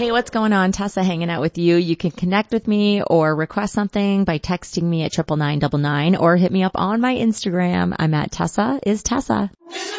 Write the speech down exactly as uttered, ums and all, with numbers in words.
Hey, what's going on? Tessa hanging out with you. You can connect with me or request something by texting me at triple nine double nine or hit me up on my Instagram. I'm at Tessa is Tessa.